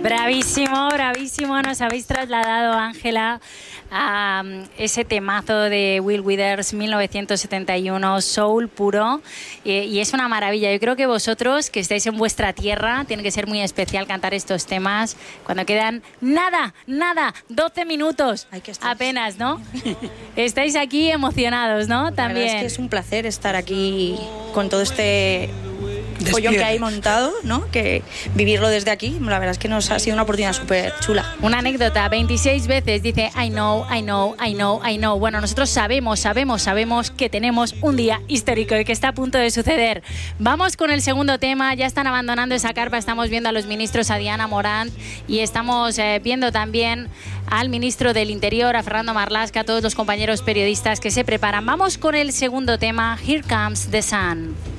Bravísimo, bravísimo. Nos habéis trasladado, Ángela, a ese temazo de Bill Withers, 1971, soul puro. Y es una maravilla. Yo creo que vosotros, que estáis en vuestra tierra, tiene que ser muy especial cantar estos temas cuando quedan nada, 12 minutos apenas, ¿no? Estáis aquí emocionados, ¿no? También. La verdad es que es un placer estar aquí con todo este follón que hay montado, ¿no? Que vivirlo desde aquí, la verdad es que nos ha sido una oportunidad súper chula. Una anécdota, 26 veces dice I know. Bueno, nosotros sabemos que tenemos un día histórico y que está a punto de suceder. Vamos con el segundo tema, ya están abandonando esa carpa, estamos viendo a los ministros, a Diana Morant, y estamos viendo también al ministro del Interior, a Fernando Marlaska, a todos los compañeros periodistas que se preparan. Vamos con el segundo tema, Here Comes the Sun.